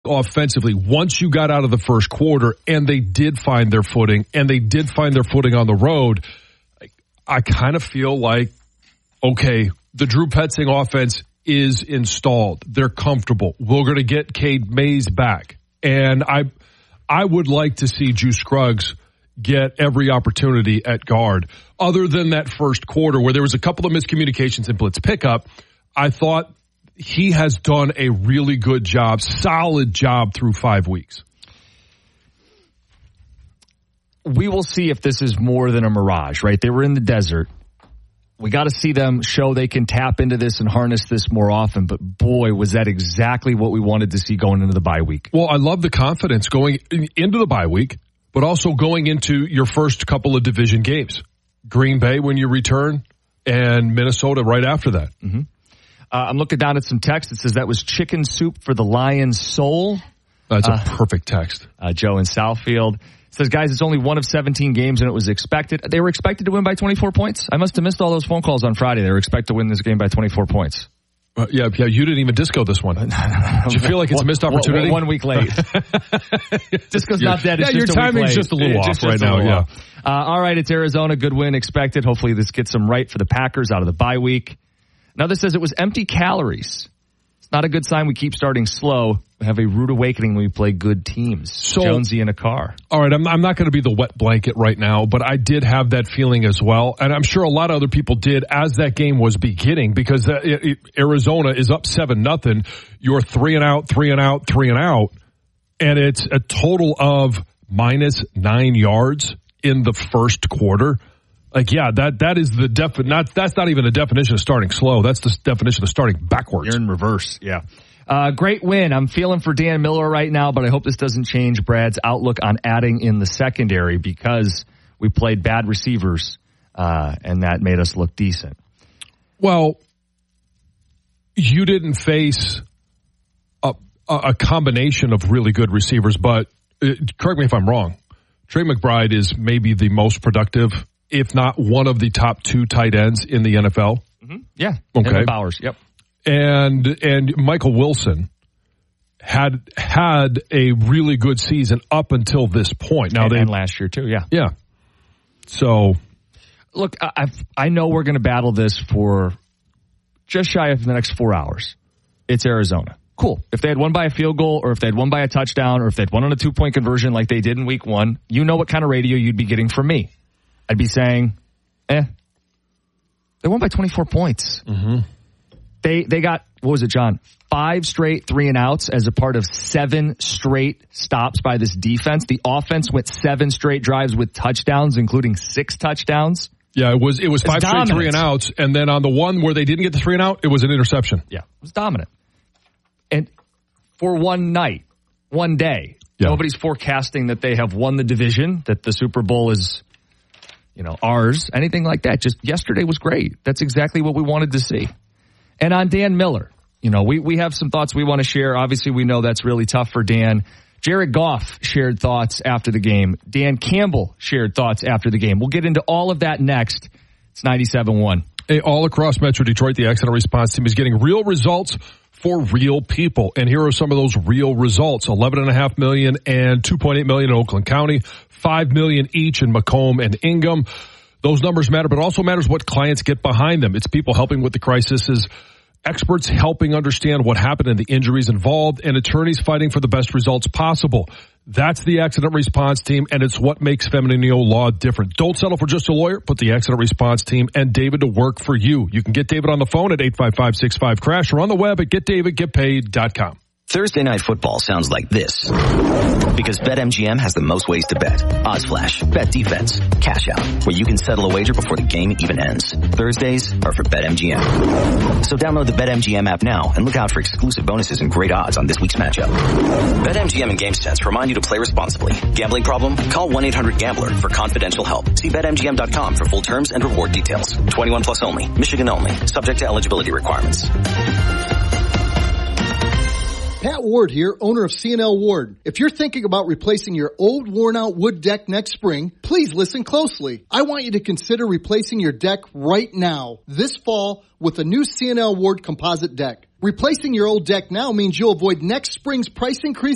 offensively once you got out of the first quarter, and they did find their footing, and they did find their footing on the road. I kind of feel like, okay, the Drew Petzing offense is installed. They're comfortable. We're going to get Cade Mays back. And I would like to see Juice Scruggs get every opportunity at guard. Other than that first quarter where there was a couple of miscommunications in blitz pickup, I thought he has done a really good job, solid job through 5 weeks. We will see if this is more than a mirage, right? They were in the desert. We got to see them show they can tap into this and harness this more often. But boy, was that exactly what we wanted to see going into the bye week. Well, I love the confidence going into the bye week, but also going into your first couple of division games. Green Bay when you return, and Minnesota right after that. Mm-hmm. I'm looking down at some text. It says that was chicken soup for the lion's soul. That's a perfect text. Joe in Southfield says, guys, it's only one of 17 games, and it was expected. They were expected to win by 24 points. I must have missed all those phone calls on Friday. They were expected to win this game by 24 points. Yeah, you didn't even disco this one. Do you feel like it's a missed opportunity? 1 week late. Disco's not dead. It's your timing's just a little off right now. Yeah. All right, it's Arizona. Good win expected. Hopefully this gets them right for the Packers out of the bye week. Another says it was empty calories. It's not a good sign we keep starting slow. We have a rude awakening when we play good teams. So, Jonesy in a car. All right, I'm not going to be the wet blanket right now, but I did have that feeling as well. And I'm sure a lot of other people did as that game was beginning, because Arizona is up 7-0. You're 3 and out, 3 and out, 3 and out. And it's a total of minus 9 yards in the first quarter. Like, yeah, that is the that's not even the definition of starting slow. That's the definition of starting backwards. You're in reverse. Yeah. Great win. I'm feeling for Dan Miller right now, but I hope this doesn't change Brad's outlook on adding in the secondary, because we played bad receivers, and that made us look decent. Well, you didn't face a combination of really good receivers, but correct me if I'm wrong. Trey McBride is maybe the most productive, if not one of the top 2 tight ends in the NFL. Mm-hmm. Yeah. Okay. Bowers. Yep. And Michael Wilson had a really good season up until this point. Now and last year too. Yeah. Yeah. So, look, I know we're going to battle this for just shy of the next 4 hours. It's Arizona. Cool. If they had won by a field goal, or if they had won by a touchdown, or if they'd won on a 2-point conversion like they did in week 1, you know what kind of radio you'd be getting from me. I'd be saying, they won by 24 points. Mm-hmm. They got, what was it, John? 5 straight 3 and outs as a part of 7 straight stops by this defense. The offense went 7 straight drives with touchdowns, including 6 touchdowns. Yeah, it was 5 straight 3 and outs, and then on the one where they didn't get the 3 and out, it was an interception. Yeah, it was dominant. And for one night, one day, nobody's forecasting that they have won the division, that the Super Bowl is, ours, anything like that. Just yesterday was great. That's exactly what we wanted to see. And on Dan Miller, we have some thoughts we want to share. Obviously, we know that's really tough for Dan. Jared Goff shared thoughts after the game. Dan Campbell shared thoughts after the game. We'll get into all of that next. It's 97.1. Hey, all across Metro Detroit, the accident response team is getting real results for real people. And here are some of those real results. $11.5 million and $2.8 million in Oakland County, $5 million each in Macomb and Ingham. Those numbers matter, but also matters what clients get behind them. It's people helping with the crises, experts helping understand what happened and the injuries involved, and attorneys fighting for the best results possible. That's the accident response team, and it's what makes Feminine Law different. Don't settle for just a lawyer. Put the accident response team and David to work for you. You can get David on the phone at 855-65-CRASH or on the web at getdavidgetpaid.com. Thursday Night Football sounds like this because BetMGM has the most ways to bet. Odds Flash, Bet Defense, Cash Out, where you can settle a wager before the game even ends. Thursdays are for BetMGM. So download the BetMGM app now and look out for exclusive bonuses and great odds on this week's matchup. BetMGM and GameSense remind you to play responsibly. Gambling problem? Call 1-800-GAMBLER for confidential help. See BetMGM.com for full terms and reward details. 21 plus only. Michigan only. Subject to eligibility requirements. Pat Ward here, owner of C&L Ward. If you're thinking about replacing your old worn-out wood deck next spring, please listen closely. I want you to consider replacing your deck right now, this fall, with a new C&L Ward composite deck. Replacing your old deck now means you'll avoid next spring's price increase